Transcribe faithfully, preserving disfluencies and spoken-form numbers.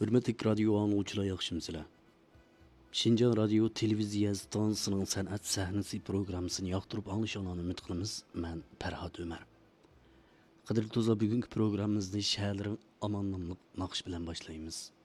Hürmetlik radyo anlıqçılar yaxşımısılar. Şinjan Radyo Televiziya Stansiyasının Sənət Səhnəsi proqramısını yaxtırıb anlaşılan ümid qılımız. Mən Fərhad Ömər. Qadırlı dostlar, bugünkü proqramımızda şəhərlərin amanlıq naqş bilan başlayımız.